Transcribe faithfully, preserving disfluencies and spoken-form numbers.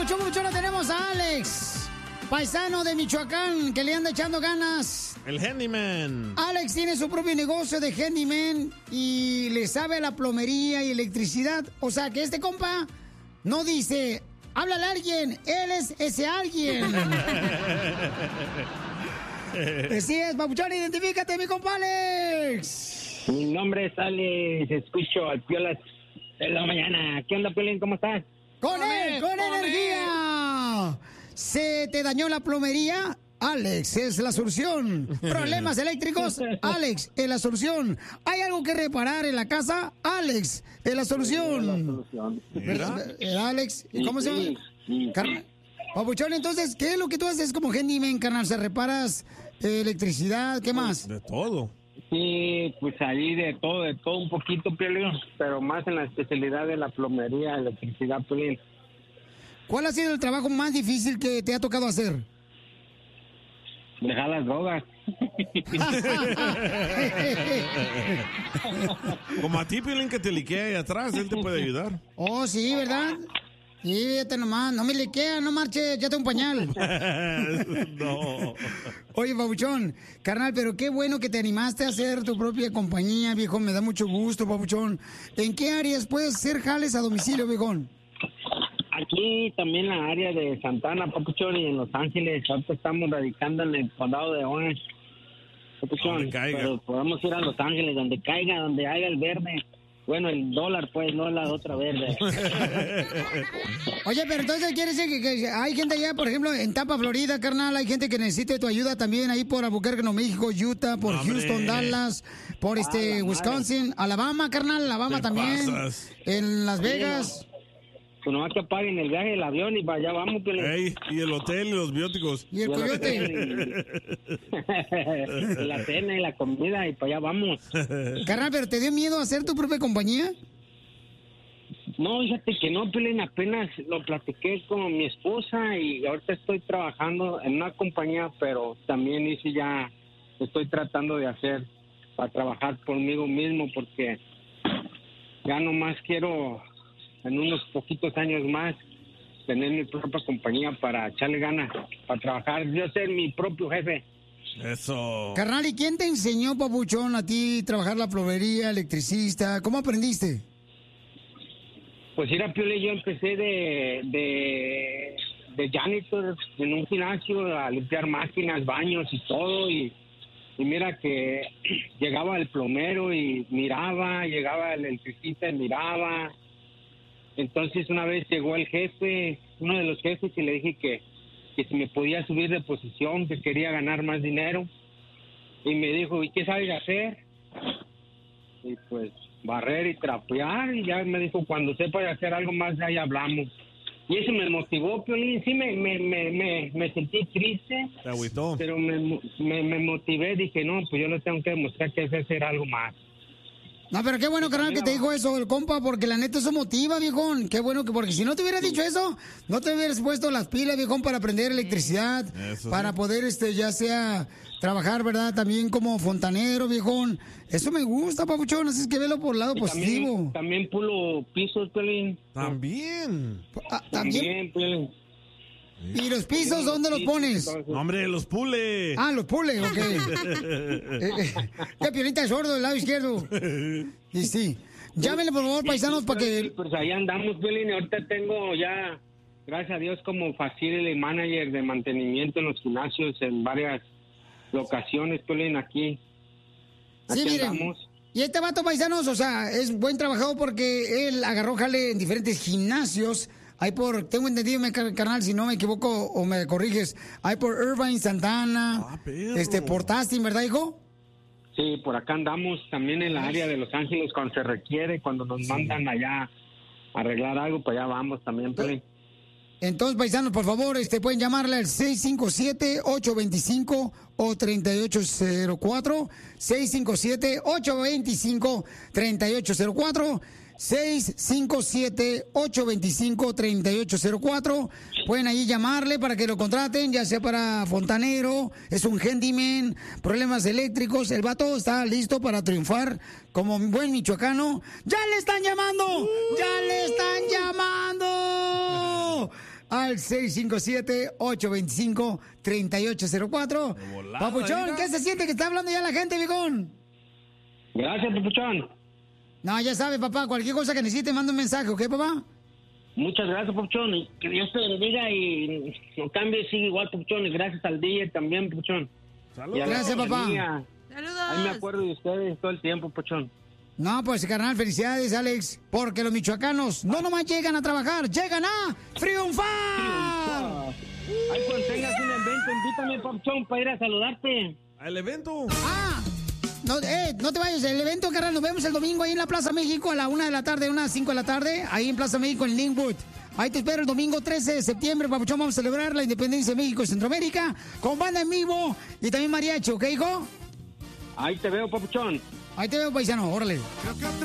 Papuchón, Papuchón, tenemos a Alex, paisano de Michoacán, que le anda echando ganas. El handyman. Alex tiene su propio negocio de handyman y le sabe a la plomería y electricidad. O sea, que este compa no dice, háblale a alguien, él es ese alguien. Así es, Papuchón, identifícate, mi compa Alex. Mi nombre es Alex, escucho al Piolas en la mañana. ¿Qué onda, Piolín? ¿Cómo estás? ¡Con él, con, con energía! Él. ¿Se te dañó la plomería? Alex es la solución. ¿Problemas eléctricos? Alex es la solución. ¿Hay algo que reparar en la casa? Alex es la solución. La solución. ¿Eh, Alex? ¿Cómo se llama? Sí. Car- Papuchón, entonces, ¿qué es lo que tú haces como handyman, carnal? ¿Se reparas eh, electricidad? ¿Qué más? De todo. Sí, pues ahí de todo, de todo un poquito, Piolín, pero más en la especialidad de la plomería, electricidad, Piolín. ¿Cuál ha sido el trabajo más difícil que te ha tocado hacer? Dejar las drogas. Como a ti, Piolín, que te liquea ahí atrás, él te puede ayudar. Oh, sí, ¿verdad? Sí, vete nomás, no me liquea, no marche, ya te un pañal. No. Oye, Papuchón, carnal, pero qué bueno que te animaste a hacer tu propia compañía, viejo, me da mucho gusto, Papuchón. ¿En qué áreas puedes hacer jales a domicilio, viejón? Aquí también en la área de Santana, Papuchón, y en Los Ángeles. Ahorita estamos radicando en el condado de Orange, Papuchón. Pero podemos ir a Los Ángeles, donde caiga, donde haya el verde. Bueno, el dólar, pues, no la otra verde. Oye, pero entonces quiere decir que, que hay gente allá, por ejemplo, en Tampa, Florida, carnal, hay gente que necesite tu ayuda también ahí por Albuquerque, Nuevo México, Utah, por ¡Hombre! Houston, Dallas, por este Ah, Wisconsin, Alabama, carnal, Alabama Te también, pasas. en Las Vegas. Pues nomás que paguen el viaje del avión y para allá vamos, Piolín. Ey, y el hotel y los bióticos. Y el coyote. La cena y la comida y para allá vamos. Carnal, ¿pero te dio miedo hacer tu propia compañía? No, fíjate que no, Piolín, apenas lo platiqué con mi esposa y ahorita estoy trabajando en una compañía, pero también hice ya, estoy tratando de hacer para trabajar conmigo mismo porque ya nomás quiero en unos poquitos años más tener mi propia compañía para echarle ganas, para trabajar, yo ser mi propio jefe. Eso. Carnal, ¿y quién te enseñó, Papuchón, a ti trabajar la plomería, electricista? ¿Cómo aprendiste? Pues ir a Piolín, yo empecé de, de, de janitor en un gimnasio a limpiar máquinas, baños y todo, y, y mira que llegaba el plomero y miraba, llegaba el electricista y miraba. Entonces una vez llegó el jefe, uno de los jefes, y le dije que, que si me podía subir de posición, que quería ganar más dinero. Y me dijo, ¿y qué sabes hacer? Y pues barrer y trapear, y ya me dijo, cuando sepa hacer algo más, ahí hablamos. Y eso me motivó, Piolín. Sí, me, me, me, me, me sentí triste. Te agüitó. Pero me, me, me motivé, dije, no, pues yo le tengo que demostrar que sé hacer algo más. No, pero qué bueno, carnal, que te dijo eso el compa, porque la neta eso motiva, viejón. Qué bueno que, porque si no te hubiera dicho eso, no te hubieras puesto las pilas, viejón, para aprender electricidad, Eso para sí. poder, este, ya sea trabajar, ¿verdad? También como fontanero, viejón. Eso me gusta, papuchón, así es que velo por el lado Y positivo. También, también pulo pisos, Piolín. También. Ah, también. También, Piolín. ¿Y los pisos dónde los pones? No, hombre, los pule. Ah, los pule, ok. Eh, eh, ¿Qué Piolita es sordo del lado izquierdo? Y sí. Llámenle, por favor, paisanos, para que... Pues ahí andamos, Piolín. Ahorita tengo ya, gracias a Dios, como facility manager de mantenimiento en los gimnasios en varias locaciones, Piolín, aquí. Sí, Aquí miren. andamos. Y este vato, paisanos, o sea, es buen trabajador porque él agarró jale en diferentes gimnasios. Hay por, tengo entendido, me car- carnal, si no me equivoco o me corriges, hay por Irvine, Santana, Ah, perro. este, por Tasting, ¿verdad, hijo? Sí, por acá andamos también en la área de Los Ángeles cuando se requiere, cuando nos mandan allá a arreglar algo, pues allá vamos también, Piolín. Entonces, paisanos, por favor, este, pueden llamarle al seis cinco siete, ocho dos cinco o tres ocho cero cuatro, seis cinco siete, ocho dos cinco, tres ocho cero cuatro, seis cinco siete, ocho dos cinco, tres ocho cero cuatro. Pueden ahí llamarle para que lo contraten, ya sea para fontanero, es un handyman, problemas eléctricos. El vato está listo para triunfar como un buen michoacano. ¡Ya le están llamando! ¡Ya le están llamando! al seis cinco siete, ocho dos cinco, tres ocho cero cuatro. Papuchón, ¿qué se siente que está hablando ya la gente, viejón? Gracias, Papuchón. No, ya sabes, papá, cualquier cosa que necesite, manda un mensaje, ¿ok, papá? Muchas gracias, Papuchón. Y que Dios te bendiga y no cambie, sigue igual, Papuchón. Y gracias al D J también, Papuchón. Saludos. Gracias, papá. Saludos. Ahí me acuerdo de ustedes todo el tiempo, Papuchón. No, pues, carnal, felicidades, Alex, porque los michoacanos no nomás llegan a trabajar, llegan a triunfar. Ay, cuando tengas un evento, invítame, Papuchón, para ir a saludarte. ¿Al evento? Ah, no, eh, no te vayas, el evento, carnal, nos vemos el domingo ahí en la Plaza México a la una de la tarde, una a cinco de la tarde, ahí en Plaza México, en Linwood. Ahí te espero el domingo trece de septiembre, Papuchón, vamos a celebrar la independencia de México y Centroamérica con banda en vivo y también mariachi, ¿ok, hijo? Ahí te veo, Papuchón. Ahí te veo, paisano, órale. Creo que